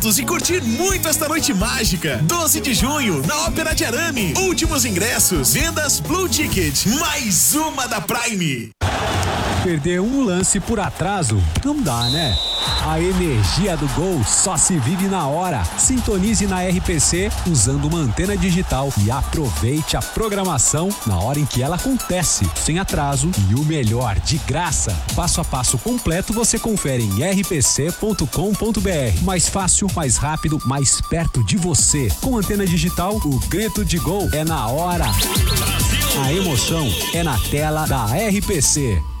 juntos e curtir muito esta noite mágica. 12 de junho, na Ópera de Arame. Últimos ingressos, vendas Blue Ticket. Mais uma da Prime. Perder um lance por atraso não dá, né? A energia do gol só se vive na hora. Sintonize na RPC usando uma antena digital e aproveite a programação na hora em que ela acontece, sem atraso e o melhor, de graça. Passo a passo completo você confere em rpc.com.br. Mais fácil, mais rápido, mais perto de você. Com antena digital, o grito de gol é na hora. A emoção é na tela da RPC.